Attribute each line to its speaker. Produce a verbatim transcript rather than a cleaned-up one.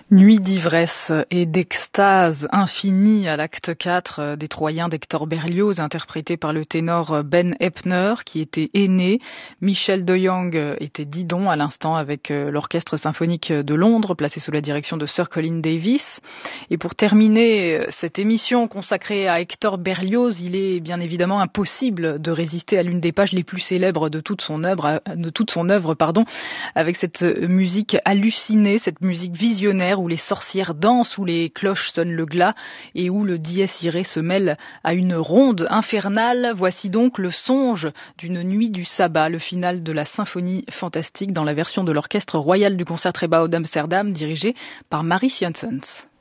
Speaker 1: Nuit d'ivresse et d'extase infinie à l'acte quatre des Troyens d'Hector Berlioz, interprété par le ténor Ben Eppner, qui était aîné. Michel de Jong était Didon à l'instant avec l'Orchestre symphonique de Londres, placé sous la direction de Sir Colin Davis. Et pour terminer cette émission consacrée à Hector Berlioz, il est bien évidemment impossible de résister à l'une des pages les plus célèbres de toute son œuvre, de toute son œuvre, pardon, avec cette musique hallucinée, cette musique visionnaire où les sorcières dansent, où les cloches sonnent le glas et où le dies irae se mêle à une ronde infernale. Voici donc le songe d'une nuit du sabbat, le final de la symphonie fantastique dans la version de l'Orchestre royal du Concertgebouw d'Amsterdam dirigé par Maurice Janssens.